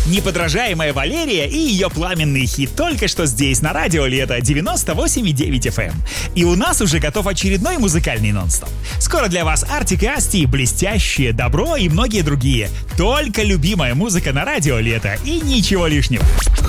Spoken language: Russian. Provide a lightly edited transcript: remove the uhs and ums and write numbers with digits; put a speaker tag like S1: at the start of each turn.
S1: Неподражаемая Валерия и ее пламенный хит только что здесь, на радио Лето 98,9 FM. И у нас уже готов очередной музыкальный нон-стоп. Скоро для вас Артик и Асти, Блестящее, Добро и многие другие. Только любимая музыка на радио Лето и ничего лишнего.